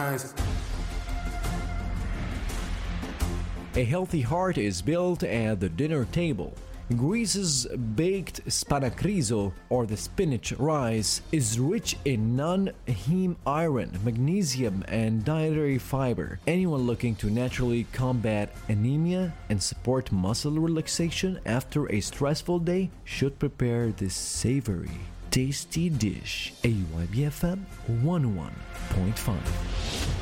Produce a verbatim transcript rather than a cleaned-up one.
Nice. A healthy heart is built at the dinner table. Greece's baked spanakrizo, or the spinach rice, is rich in non-heme iron, magnesium, and dietary fiber. Anyone looking to naturally combat anemia and support muscle relaxation after a stressful day should prepare this savory, tasty dish. A Y B F M one oh one point five.